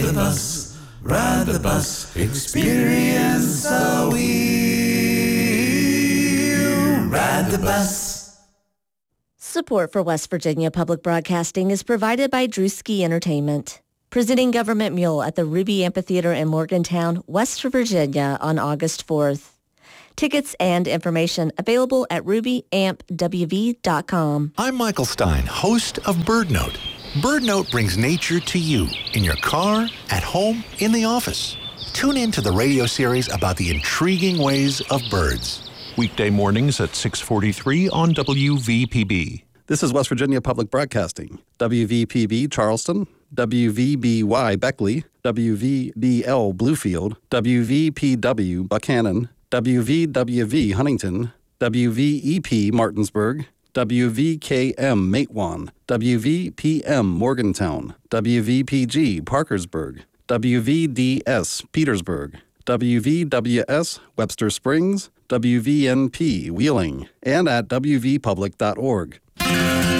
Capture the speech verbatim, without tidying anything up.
the bus, ride the bus, experience the wheel, ride the bus. Support for West Virginia Public Broadcasting is provided by Drewski Entertainment, presenting Government Mule at the Ruby Amphitheater in Morgantown, West Virginia on August fourth. Tickets and information available at ruby amp w v dot com. I'm Michael Stein, host of BirdNote. BirdNote brings nature to you in your car, at home, in the office. Tune in to the radio series about the intriguing ways of birds. Weekday mornings at six forty-three on W V P B. This is West Virginia Public Broadcasting. W V P B Charleston, W V B Y Beckley, W V B L Bluefield, W V P W Buchanan, W V W V Huntington, W V E P Martinsburg, W V K M Matewan, W V P M Morgantown, W V P G Parkersburg, W V D S Petersburg, W V W S Webster Springs, W V N P Wheeling, and at w v public dot org.